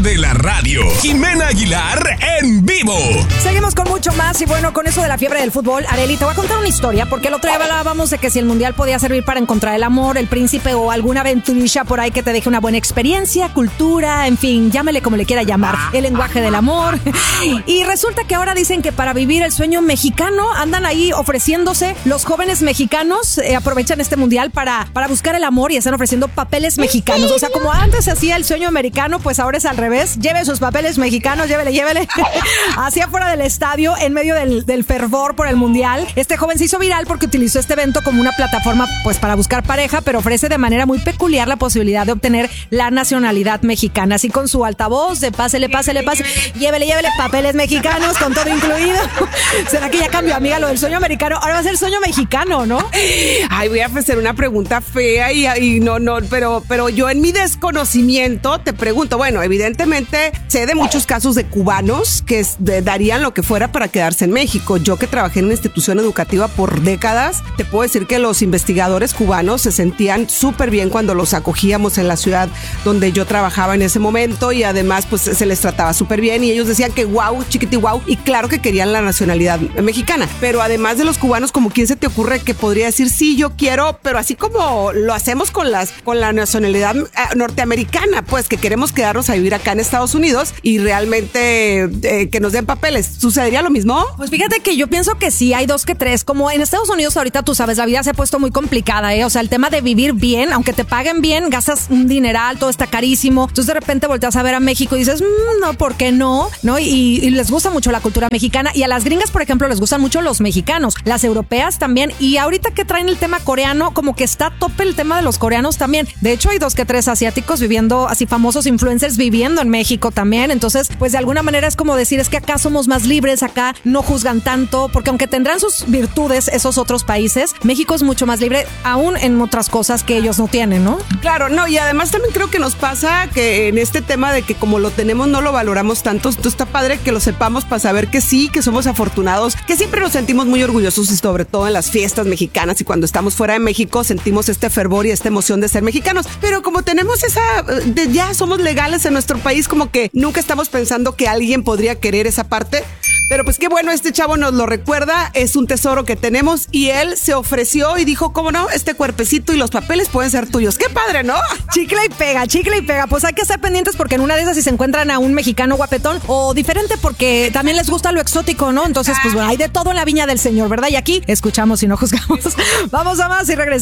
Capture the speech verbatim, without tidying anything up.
de la radio, Jimena Aguilar en vivo. Seguimos con mucho más y bueno, con eso de la fiebre del fútbol, Arely, te voy a contar una historia porque el otro día hablábamos de que si el mundial podía servir para encontrar el amor, el príncipe o alguna aventurilla por ahí que te deje una buena experiencia, cultura, en fin, llámele como le quiera llamar, el lenguaje del amor. Y resulta que ahora dicen que para vivir el sueño mexicano andan ahí ofreciéndose los jóvenes mexicanos, eh, aprovechan este mundial para, para buscar el amor y están ofreciendo papeles mexicanos. O sea, como antes se hacía el sueño americano, pues ahora es al revés. Lleve sus papeles mexicanos, llévele, llévele. Así afuera del estadio, en medio del, del fervor por el mundial. Este joven se hizo viral porque utilizó este evento como una plataforma pues para buscar pareja, pero ofrece de manera muy peculiar la posibilidad de obtener la nacionalidad mexicana. Así con su altavoz de pásele, pásele, pásele, llévele, llévele papeles mexicanos con todo incluido. ¿Será que ya cambió, amiga, lo del sueño americano? Ahora va a ser sueño mexicano, ¿no? Ay, voy a hacer una pregunta fea y, y no, no, pero, pero yo en mi desconocimiento te pregunto, bueno, evidentemente sé de muchos casos de cubanos que de, darían lo que fuera para quedarse en México. Yo que trabajé en una institución educativa por décadas, te puedo decir que los investigadores cubanos se sentían súper bien cuando los acogíamos en la ciudad donde yo trabajaba en ese momento y además pues se les trataba súper bien y ellos decían que wow, chiquiti wow, y claro que querían la nacionalidad mexicana. Pero además de los cubanos, ¿como quién se te ocurre que podría decir sí, yo quiero, pero así como lo hacemos con las con la nacionalidad norteamericana, pues que queremos quedarnos a vivir acá en Estados Unidos y realmente eh, que nos den papeles? ¿Sucedería lo mismo? Pues fíjate que yo pienso que sí, hay dos que tres. Como en Estados Unidos ahorita, tú sabes, la vida se ha puesto muy complicada, ¿eh? O sea, el tema de vivir bien, aunque te paguen bien, gastas un dineral, todo está carísimo. Entonces de repente volteas a ver a México y dices, mmm, no, ¿por qué no? ¿No? Y, y les gusta mucho la cultura mexicana y a las gringas, por ejemplo, les gustan mucho los mexicanos, las europeas también. Y ahorita que traen el tema coreano, como que está a tope el tema de los coreanos también. De hecho, hay dos que tres asiáticos viviendo, así famosos influencers viviendo en México también. Entonces, pues de alguna manera es como decir, es que acá somos más libres, acá no juzgan tanto, porque aunque tendrán sus virtudes esos otros países, México es mucho más libre aún en otras cosas que ellos no tienen, ¿no? Claro, no, y además también creo que nos pasa que en este tema de que como lo tenemos no lo valoramos tanto, entonces está padre que lo sepamos para saber que sí, que somos afortunados, que siempre nos sentimos muy orgullosos y sobre todo en las fiestas mexicanas y cuando estamos fuera de México sentimos este fervor y esta emoción de ser mexicanos, pero como tenemos esa, de ya somos legales en nuestro país, como que nunca estamos pensando que alguien podría querer esa parte. Pero pues qué bueno, este chavo nos lo recuerda, es un tesoro que tenemos y él se ofreció y dijo, ¿cómo no? Este cuerpecito y los papeles pueden ser tuyos. ¡Qué padre!, ¿no? Chicle y pega, chicle y pega. Pues hay que estar pendientes porque en una de esas si se encuentran a un mexicano guapetón o diferente porque también les gusta lo exótico, ¿no? Entonces, pues bueno, hay de todo en la viña del Señor, ¿verdad? Y aquí escuchamos y no juzgamos. Vamos a más y regresamos.